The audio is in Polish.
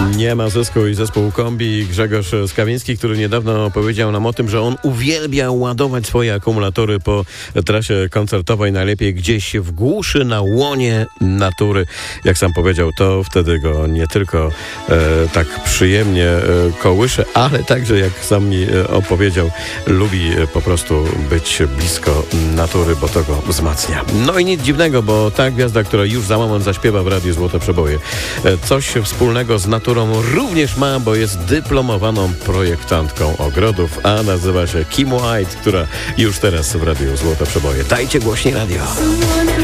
Nie ma zysku i zespół Kombi. Grzegorz Skawiński, który niedawno powiedział nam o tym, że on uwielbia ładować swoje akumulatory po trasie koncertowej, najlepiej gdzieś w głuszy, na łonie natury. Jak sam powiedział, to wtedy go nie tylko tak przyjemnie kołysze, ale także, jak sam mi opowiedział, lubi po prostu być blisko natury, bo to go wzmacnia. No i nic dziwnego, bo ta gwiazda, która już za moment zaśpiewa w Radiu Złote Przeboje, coś wspólnego z naturą również ma, bo jest dyplomowaną projektantką ogrodów, a nazywa się Kim White, która już teraz w Radiu Złote Przeboje. Dajcie głośniej radio.